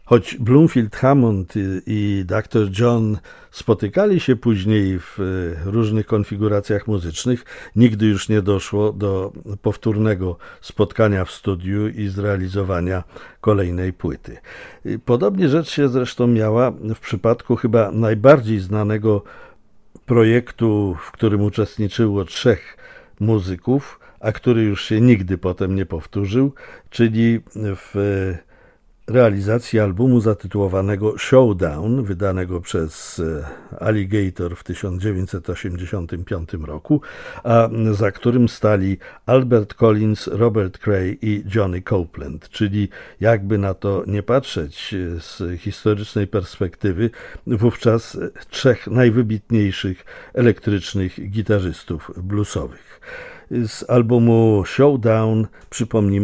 Choć Bloomfield Hammond i Dr. John spotykali się później w różnych konfiguracjach muzycznych, nigdy już nie doszło do powtórnego spotkania w studiu i zrealizowania kolejnej płyty. Podobnie rzecz się zresztą miała w przypadku chyba najbardziej znanego projektu, w którym uczestniczyło 3 muzyków, a który już się nigdy potem nie powtórzył, czyli w realizacji albumu zatytułowanego Showdown, wydanego przez Alligator w 1985 roku, a za którym stali Albert Collins, Robert Cray i Johnny Copeland, czyli jakby na to nie patrzeć z historycznej perspektywy, wówczas 3 najwybitniejszych elektrycznych gitarzystów bluesowych. Z albumu Showdown przypomnimy